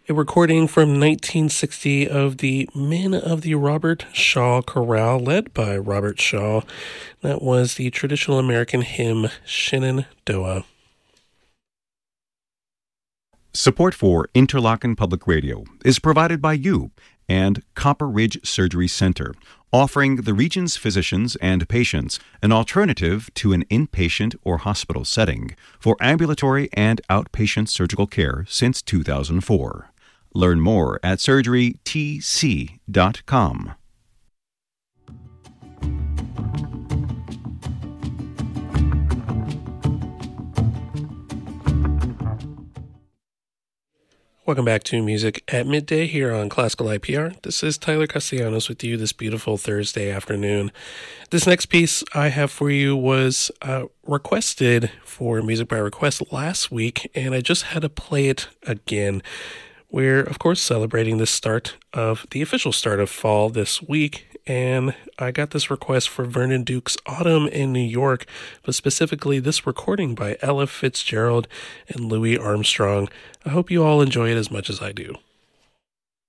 A recording from 1960 of the Men of the Robert Shaw Chorale, led by Robert Shaw. That was the traditional American hymn, Shenandoah. Support for Interlochen Public Radio is provided by you and Copper Ridge Surgery Center, offering the region's physicians and patients an alternative to an inpatient or hospital setting for ambulatory and outpatient surgical care since 2004. Learn more at surgerytc.com. Welcome back to Music at Midday here on Classical IPR. This is Tyler Castellanos with you this beautiful Thursday afternoon. This next piece I have for you was requested for Music by Request last week, and I just had to play it again. We're, of course, celebrating the official start of fall this week, and I got this request for Vernon Duke's Autumn in New York, but specifically this recording by Ella Fitzgerald and Louis Armstrong. I hope you all enjoy it as much as I do.